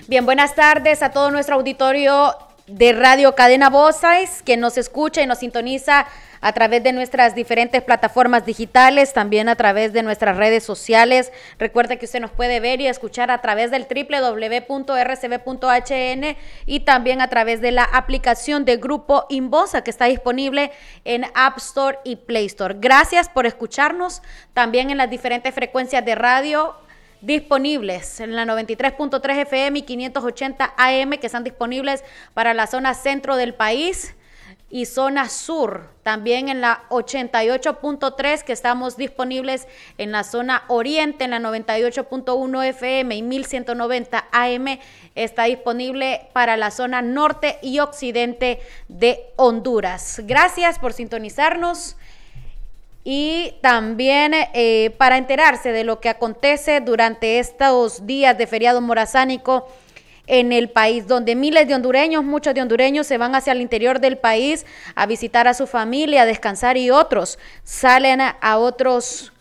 Bien, buenas tardes a todo nuestro auditorio de Radio Cadena Voces, que nos escucha y nos sintoniza a través de nuestras diferentes plataformas digitales, también a través de nuestras redes sociales. Recuerde que usted nos puede ver y escuchar a través del www.rcb.hn y también a través de la aplicación de Grupo Invoza, que está disponible en App Store y Play Store. Gracias por escucharnos también en las diferentes frecuencias de radio disponibles en la 93.3 FM y 580 AM, que están disponibles para la zona centro del país y zona sur, también en la 88.3, que estamos disponibles en la zona oriente, en la 98.1 FM y 1190 AM, está disponible para la zona norte y occidente de Honduras. Gracias por sintonizarnos. Y también para enterarse de lo que acontece durante estos días de feriado morazánico en el país, donde miles de hondureños, muchos de hondureños se van hacia el interior del país a visitar a su familia, a descansar, y otros salen a otros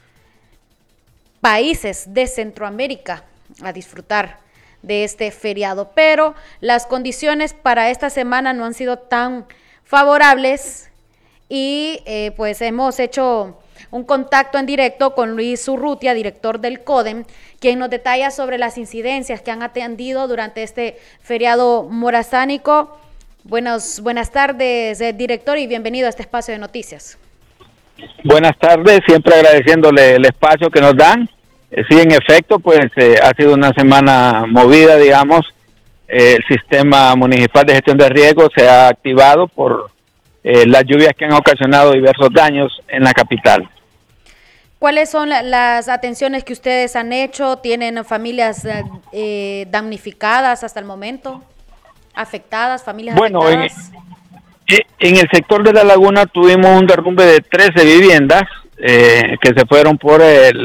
países de Centroamérica a disfrutar de este feriado. Pero las condiciones para esta semana no han sido tan favorables y pues hemos hecho un contacto en directo con Luis Urrutia, director del CODEM, quien nos detalla sobre las incidencias que han atendido durante este feriado morazánico. Buenas tardes, director, y bienvenido a este espacio de noticias. Buenas tardes, siempre agradeciéndole el espacio que nos dan. Sí, en efecto, pues ha sido una semana movida, digamos. El sistema municipal de gestión de riesgo se ha activado por las lluvias que han ocasionado diversos daños en la capital. ¿Cuáles son las atenciones que ustedes han hecho? ¿Tienen familias damnificadas hasta el momento? ¿Afectadas? ¿Familias afectadas? En el sector de La Laguna tuvimos un derrumbe de 13 viviendas que se fueron por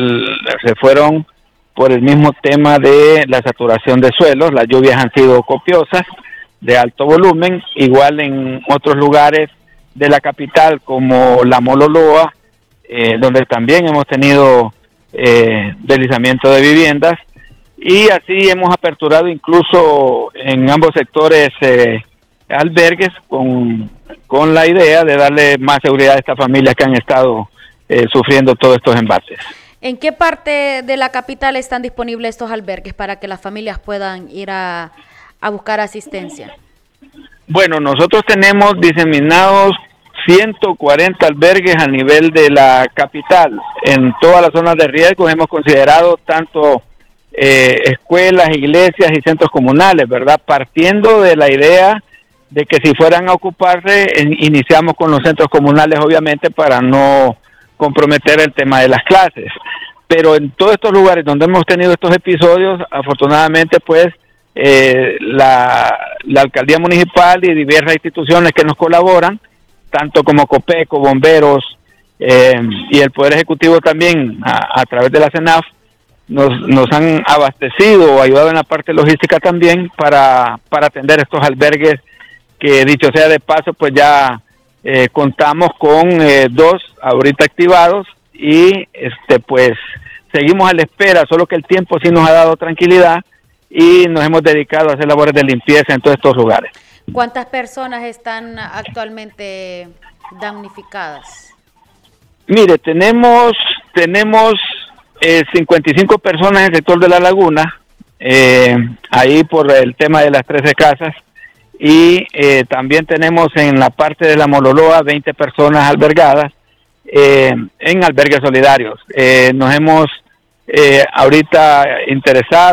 el mismo tema de la saturación de suelos. Las lluvias han sido copiosas, de alto volumen, igual en otros lugares de la capital como La Mololoa, donde también hemos tenido deslizamiento de viviendas, y así hemos aperturado incluso en ambos sectores albergues con la idea de darle más seguridad a estas familias que han estado sufriendo todos estos embates. ¿En qué parte de la capital están disponibles estos albergues para que las familias puedan ir a buscar asistencia? Bueno, nosotros tenemos diseminados 140 albergues a nivel de la capital. En todas las zonas de riesgo hemos considerado tanto escuelas, iglesias y centros comunales, ¿verdad? Partiendo de la idea de que si fueran a ocuparse, iniciamos con los centros comunales, obviamente, para no comprometer el tema de las clases. Pero en todos estos lugares donde hemos tenido estos episodios, afortunadamente, pues, la alcaldía municipal y diversas instituciones que nos colaboran, tanto como COPECO, bomberos y el Poder Ejecutivo también a través de la CENAF, nos han abastecido o ayudado en la parte logística también para atender estos albergues que, dicho sea de paso, pues ya contamos con 2 ahorita activados y pues seguimos a la espera, solo que el tiempo sí nos ha dado tranquilidad y nos hemos dedicado a hacer labores de limpieza en todos estos lugares. ¿Cuántas personas están actualmente damnificadas? Mire, tenemos 55 personas en el sector de La Laguna, ahí por el tema de las 13 casas, y también tenemos en la parte de La Mololoa 20 personas albergadas en albergues solidarios. Nos hemos ahorita interesado